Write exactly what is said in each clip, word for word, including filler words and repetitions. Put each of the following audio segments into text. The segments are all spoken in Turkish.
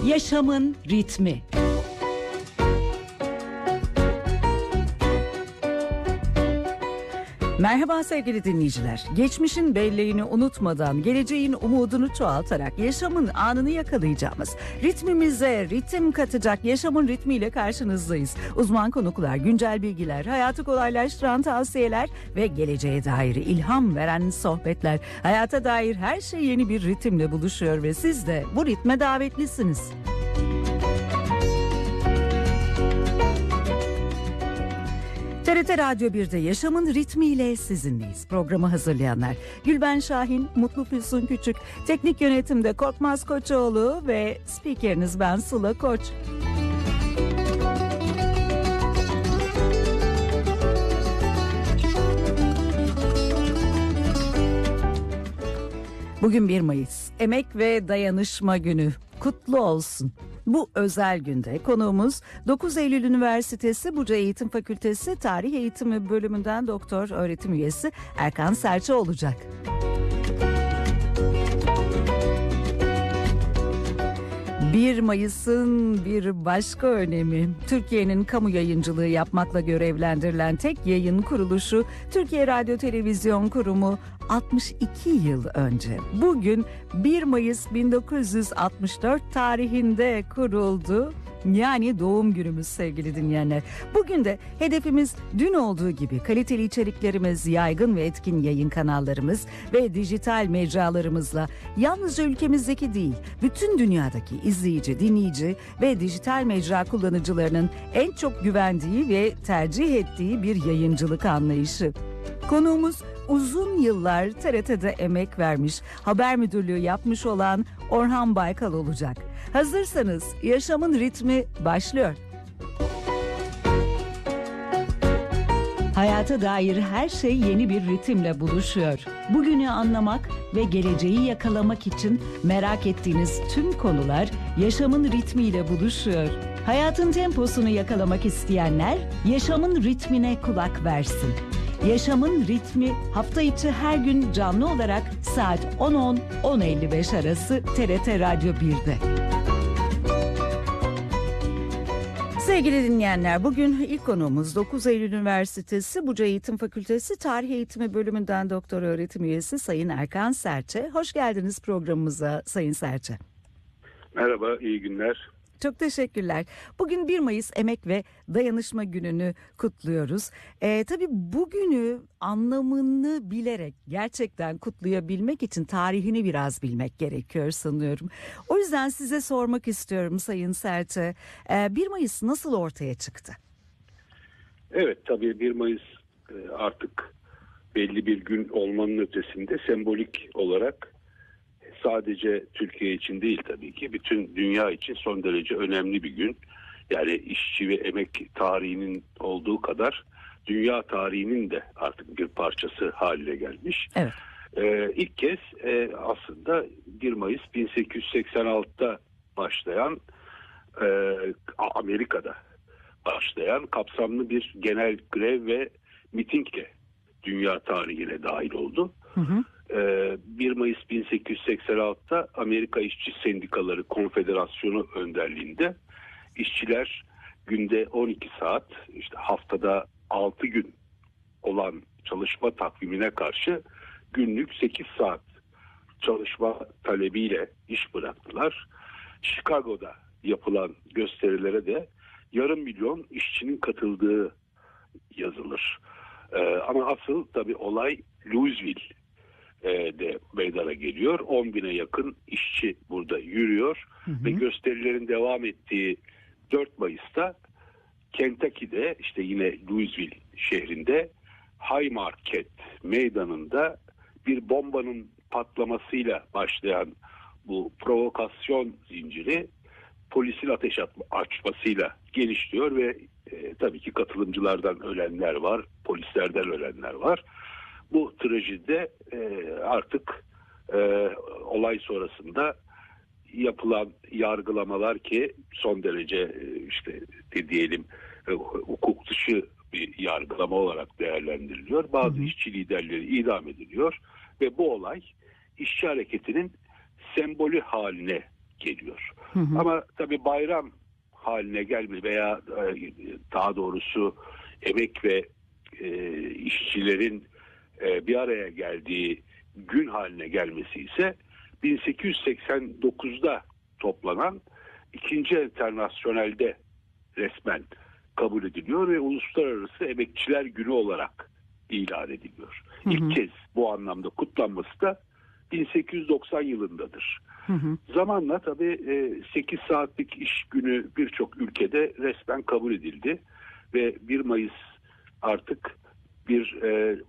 Yaşamın ritmi. Merhaba sevgili dinleyiciler. Geçmişin belleğini unutmadan, geleceğin umudunu çoğaltarak yaşamın anını yakalayacağımız, ritmimize ritim katacak yaşamın ritmiyle karşınızdayız. Uzman konuklar, güncel bilgiler, hayatı kolaylaştıran tavsiyeler ve geleceğe dair ilham veren sohbetler. Hayata dair her şey yeni bir ritimle buluşuyor ve siz de bu ritme davetlisiniz. T R T Radyo bir'de Yaşamın Ritmiyle sizinleyiz. Programı hazırlayanlar Gülben Şahin, Mutlu Füsun Küçük, teknik yönetimde Korkmaz Koçoğlu ve spikeriniz ben Sıla Koç. Bugün bir Mayıs, Emek ve Dayanışma Günü. Kutlu olsun. Bu özel günde konuğumuz dokuz Eylül Üniversitesi Buca Eğitim Fakültesi Tarih Eğitimi Bölümünden doktor öğretim üyesi Erkan Serçe olacak. bir Mayıs'ın bir başka önemi, Türkiye'nin kamu yayıncılığı yapmakla görevlendirilen tek yayın kuruluşu Türkiye Radyo Televizyon Kurumu altmış iki yıl önce bugün bir Mayıs bin dokuz yüz altmış dört tarihinde kuruldu. Yani doğum günümüz sevgili dinleyenler. Bugün de hedefimiz dün olduğu gibi kaliteli içeriklerimiz, yaygın ve etkin yayın kanallarımız ve dijital mecralarımızla yalnızca ülkemizdeki değil, bütün dünyadaki izleyici, dinleyici ve dijital mecra kullanıcılarının en çok güvendiği ve tercih ettiği bir yayıncılık anlayışı. Konuğumuz uzun yıllar T R T'de emek vermiş, haber müdürlüğü yapmış olan Orhan Baykal olacak. Hazırsanız Yaşamın Ritmi başlıyor. Hayata dair her şey yeni bir ritimle buluşuyor. Bugünü anlamak ve geleceği yakalamak için merak ettiğiniz tüm konular yaşamın ritmiyle buluşuyor. Hayatın temposunu yakalamak isteyenler yaşamın ritmine kulak versin. Yaşamın Ritmi hafta içi her gün canlı olarak saat on on on elli beş arası T R T Radyo bir'de. Sevgili dinleyenler, bugün ilk konuğumuz dokuz Eylül Üniversitesi Buca Eğitim Fakültesi Tarih Eğitimi Bölümünden doktor öğretim üyesi Sayın Erkan Serçe. Hoş geldiniz programımıza Sayın Serçe. Merhaba, iyi günler. Çok teşekkürler. Bugün bir Mayıs Emek ve Dayanışma Günü'nü kutluyoruz. Ee, tabii bugünü anlamını bilerek gerçekten kutlayabilmek için tarihini biraz bilmek gerekiyor sanıyorum. O yüzden size sormak istiyorum Sayın Serçe. Ee, bir Mayıs nasıl ortaya çıktı? Evet, tabii bir Mayıs artık belli bir gün olmanın ötesinde sembolik olarak sadece Türkiye için değil tabii ki bütün dünya için son derece önemli bir gün. Yani işçi ve emek tarihinin olduğu kadar dünya tarihinin de artık bir parçası haline gelmiş. Evet. Ee, ilk kez e, aslında bir Mayıs bin sekiz yüz seksen altıda başlayan e, Amerika'da başlayan kapsamlı bir genel grev ve mitingle dünya tarihine dahil oldu. Hı hı. bir Mayıs bin sekiz yüz seksen altıda Amerika İşçi Sendikaları Konfederasyonu önderliğinde işçiler günde on iki saat, işte haftada altı gün olan çalışma takvimine karşı günlük sekiz saat çalışma talebiyle iş bıraktılar. Chicago'da yapılan gösterilere de yarım milyon işçinin katıldığı yazılır. Ama asıl tabii olay Louisville de meydana geliyor. on bine yakın işçi burada yürüyor. Hı hı. Ve gösterilerin devam ettiği dört Mayıs'ta Kentucky'de, işte yine Louisville şehrinde Haymarket meydanında bir bombanın patlamasıyla başlayan bu provokasyon zinciri polisin ateş açmasıyla genişliyor ve e, tabii ki katılımcılardan ölenler var, polislerden ölenler var. Bu trajedide e, artık e, olay sonrasında yapılan yargılamalar ki son derece e, işte de diyelim e, hukuk dışı bir yargılama olarak değerlendiriliyor. Bazı hı hı. işçi liderleri idam ediliyor ve bu olay işçi hareketinin sembolü haline geliyor. Hı hı. Ama tabii bayram haline gelme veya e, daha doğrusu emek ve e, işçilerin e, bir araya geldiği gün haline gelmesi ise bin sekiz yüz seksen dokuzda toplanan ikinci Enternasyonel'de resmen kabul ediliyor ve Uluslararası Emekçiler Günü olarak ilan ediliyor. Hı hı. İlk kez bu anlamda kutlanması da bin sekiz yüz doksan yılındadır. Hı hı. Zamanla tabii sekiz saatlik iş günü birçok ülkede resmen kabul edildi ve bir Mayıs artık bir e,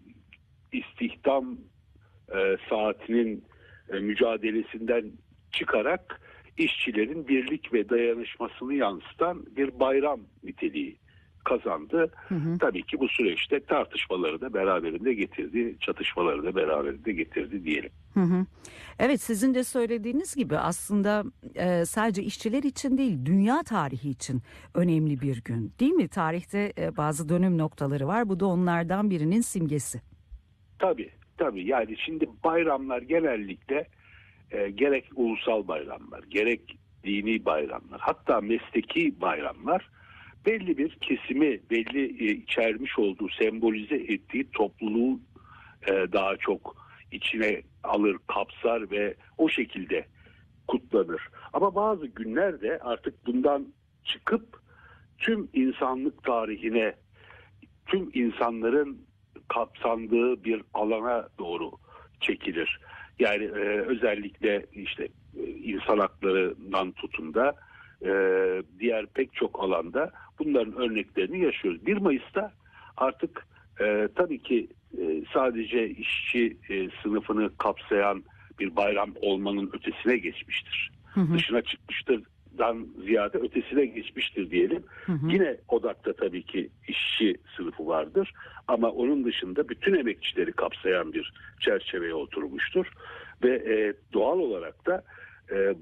istihdam e, saatinin e, mücadelesinden çıkarak işçilerin birlik ve dayanışmasını yansıtan bir bayram niteliği kazandı. Hı hı. Tabii ki bu süreçte tartışmaları da beraberinde getirdi, çatışmaları da beraberinde getirdi diyelim. Hı hı. Evet, sizin de söylediğiniz gibi aslında e, sadece işçiler için değil, dünya tarihi için önemli bir gün, değil mi? Tarihte e, bazı dönüm noktaları var. Bu da onlardan birinin simgesi. Tabii, tabii. Yani şimdi bayramlar genellikle e, gerek ulusal bayramlar, gerek dini bayramlar, hatta mesleki bayramlar belli bir kesimi, belli e, içermiş olduğu, sembolize ettiği topluluğu e, daha çok içine alır, kapsar ve o şekilde kutlanır. Ama bazı günler de artık bundan çıkıp tüm insanlık tarihine, tüm insanların kapsandığı bir alana doğru çekilir. Yani e, özellikle işte e, insan haklarından tutun da e, diğer pek çok alanda bunların örneklerini yaşıyoruz. bir Mayıs'ta artık e, tabii ki e, sadece işçi e, sınıfını kapsayan bir bayram olmanın ötesine geçmiştir. Hı hı. Dışına çıkmıştır. Dan ziyade ötesine geçmiştir diyelim. Hı hı. Yine odakta tabii ki işçi sınıfı vardır ama onun dışında bütün emekçileri kapsayan bir çerçeveye oturmuştur ve e, doğal olarak da e,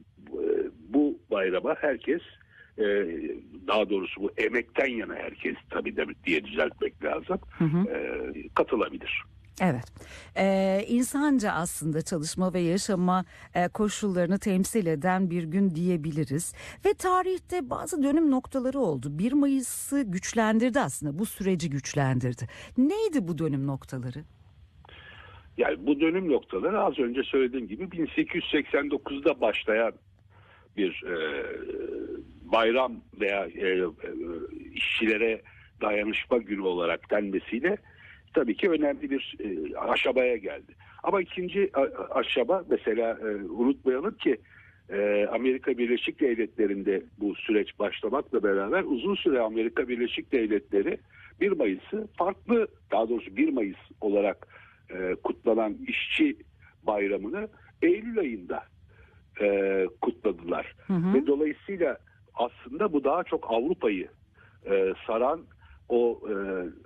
bu bayrama herkes, e, daha doğrusu bu emekten yana herkes tabii de diye düzeltmek lazım, Hı hı. e, katılabilir. Evet, ee, insanca aslında çalışma ve yaşama e, koşullarını temsil eden bir gün diyebiliriz. Ve tarihte bazı dönüm noktaları oldu. bir Mayıs'ı güçlendirdi aslında, bu süreci güçlendirdi. Neydi bu dönüm noktaları? Yani bu dönüm noktaları az önce söylediğim gibi bin sekiz yüz seksen dokuzda başlayan bir e, bayram veya e, e, işçilere dayanışma günü olarak denmesiyle tabii ki önemli bir e, aşamaya geldi. Ama ikinci a, aşama mesela e, unutmayalım ki e, Amerika Birleşik Devletleri'nde bu süreç başlamakla beraber uzun süre Amerika Birleşik Devletleri bir Mayıs'ı farklı, daha doğrusu bir Mayıs olarak e, kutlanan işçi bayramını Eylül ayında e, kutladılar. Hı hı. Ve dolayısıyla aslında bu daha çok Avrupa'yı e, saran o e,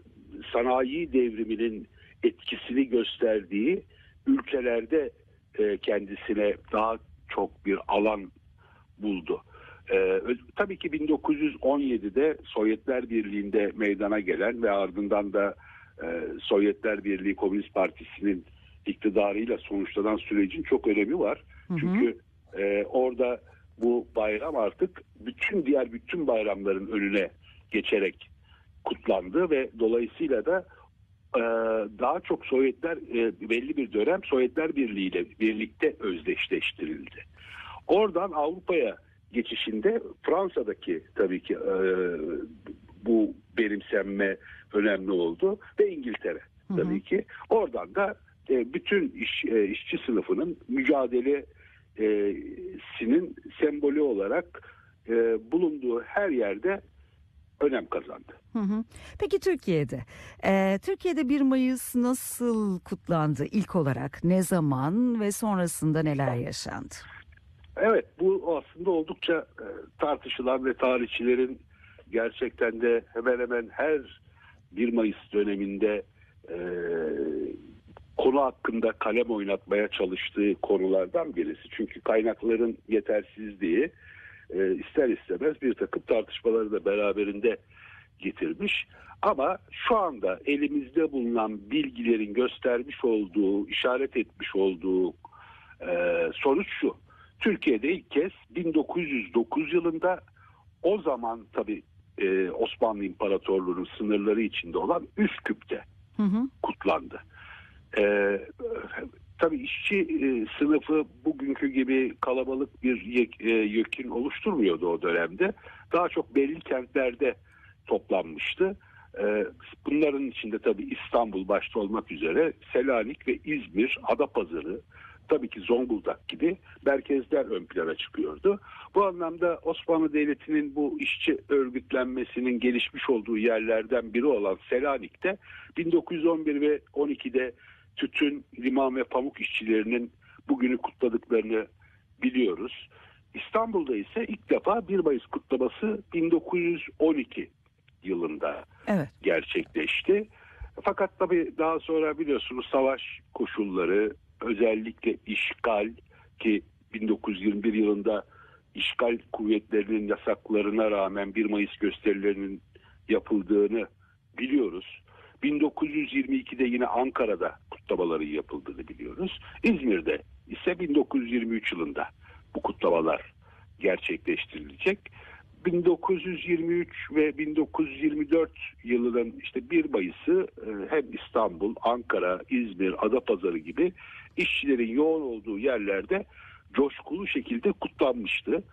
sanayi devriminin etkisini gösterdiği ülkelerde e, kendisine daha çok bir alan buldu. E, tabii ki bin dokuz yüz on yedide Sovyetler Birliği'nde meydana gelen ve ardından da e, Sovyetler Birliği Komünist Partisi'nin iktidarıyla sonuçlanan sürecin çok önemi var. Hı hı. Çünkü e, orada bu bayram artık bütün diğer bütün bayramların önüne geçerek kutlandı ve dolayısıyla da e, daha çok Sovyetler e, belli bir dönem Sovyetler Birliği ile birlikte özdeşleştirildi. Oradan Avrupa'ya geçişinde Fransa'daki tabii ki e, bu benimsenme önemli oldu ve İngiltere Hı hı. tabii ki. Oradan da e, bütün iş, e, işçi sınıfının mücadelesinin sembolü olarak e, bulunduğu her yerde önem kazandı. Hı hı. Peki Türkiye'de, Ee, Türkiye'de bir Mayıs nasıl kutlandı ilk olarak? Ne zaman ve sonrasında neler yaşandı? Evet, bu aslında oldukça e, tartışılan ve tarihçilerin gerçekten de hemen hemen her bir Mayıs döneminde e, konu hakkında kalem oynatmaya çalıştığı konulardan birisi. Çünkü kaynakların yetersizliği e, ister istemez bir takım tartışmaları da beraberinde getirmiş. Ama şu anda elimizde bulunan bilgilerin göstermiş olduğu, işaret etmiş olduğu e, sonuç şu. Türkiye'de ilk kez bin dokuz yüz dokuz yılında, o zaman tabii e, Osmanlı İmparatorluğu'nun sınırları içinde olan Üsküp'te hı hı. kutlandı. E, tabii işçi e, sınıfı bugünkü gibi kalabalık bir yek, e, yökin oluşturmuyordu o dönemde. Daha çok belli kentlerde toplanmıştı. E, bunların içinde tabii İstanbul başta olmak üzere Selanik ve İzmir, Adapazarı, tabii ki Zonguldak gibi merkezler ön plana çıkıyordu. Bu anlamda Osmanlı Devleti'nin bu işçi örgütlenmesinin gelişmiş olduğu yerlerden biri olan Selanik'te bin dokuz yüz on bir ve on ikide tütün, liman ve pamuk işçilerinin bugünü kutladıklarını biliyoruz. İstanbul'da ise ilk defa bir Mayıs kutlaması bin dokuz yüz on iki yılında evet. gerçekleşti. Fakat tabii daha sonra biliyorsunuz savaş koşulları, özellikle işgal, ki bin dokuz yüz yirmi bir yılında işgal kuvvetlerinin yasaklarına rağmen bir Mayıs gösterilerinin yapıldığını biliyoruz. bin dokuz yüz yirmi ikide yine Ankara'da kutlamaların yapıldığını biliyoruz. İzmir'de ise bin dokuz yüz yirmi üç yılında bu kutlamalar gerçekleştirilecek. bin dokuz yüz yirmi üç ve bin dokuz yüz yirmi dört yılının işte bir Mayıs'ı hem İstanbul, Ankara, İzmir, Adapazarı gibi işçilerin yoğun olduğu yerlerde coşkulu şekilde kutlanmıştı.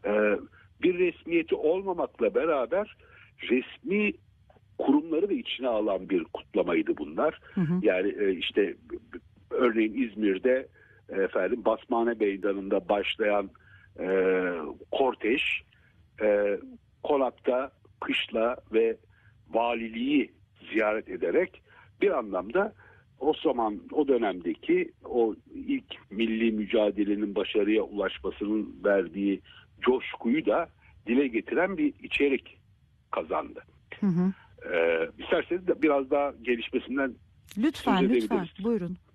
Bir resmiyeti olmamakla beraber resmi kurumları da içine alan bir kutlamaydı bunlar. Hı hı. Yani işte örneğin İzmir'de efendim Basmane Meydanı'nda başlayan e, kortej e, konakta kışla ve valiliği ziyaret ederek bir anlamda o zaman o dönemdeki o ilk milli mücadelenin başarıya ulaşmasının verdiği coşkuyu da dile getiren bir içerik kazandı. Hı hı. Ee, isterseniz de biraz daha gelişmesinden lütfen lütfen buyurun.